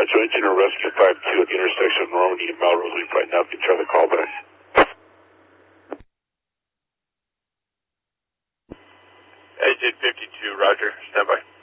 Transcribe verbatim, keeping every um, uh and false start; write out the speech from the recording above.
Metro Engineer Rescue five two at the intersection of Normandy and Melrose. Leave right now. Can try the call back. Agent fifty-two, roger. Stand by.